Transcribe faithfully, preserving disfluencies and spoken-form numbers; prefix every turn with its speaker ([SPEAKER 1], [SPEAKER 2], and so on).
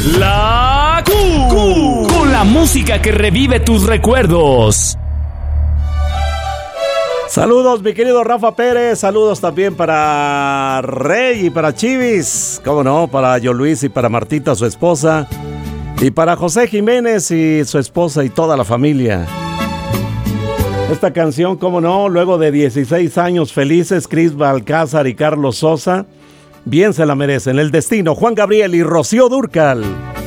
[SPEAKER 1] La Q, con la música que revive tus recuerdos.
[SPEAKER 2] Saludos, mi querido Rafa Pérez. Saludos también para Rey y para Chivis. Cómo no, para Yo Luis y para Martita, su esposa. Y para José Jiménez y su esposa y toda la familia. Esta canción, cómo no, luego de dieciséis años felices, Cris Balcázar y Carlos Sosa, bien se la merecen. El Destino, Juan Gabriel y Rocío Dúrcal.